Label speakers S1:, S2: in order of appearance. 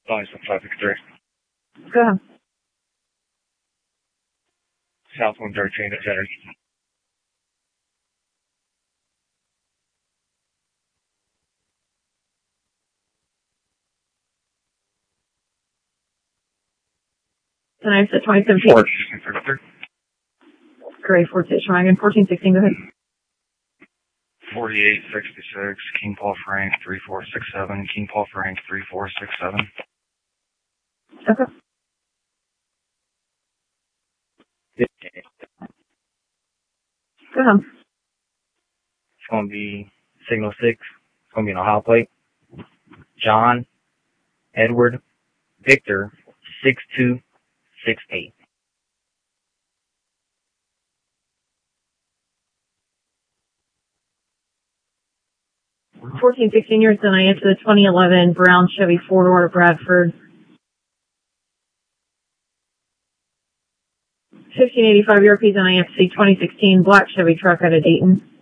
S1: Line 563.
S2: Go ahead.
S1: Southwind 13 is entered.
S2: Then I said 2017.
S1: Ford.
S2: Great, Ford Station Wagon, 1416, go ahead.
S1: 4866, King Paul Frank 3467, King Paul Frank 3467.
S2: Okay. Go ahead.
S1: It's going to be Signal 6. It's going to be an Ohio plate. John Edward Victor 6268.
S2: 1416 years, then I answer the 2011 brown Chevy 4-door to Bradford. 1585 Europees, and I answer the 2016 black Chevy truck out of Dayton.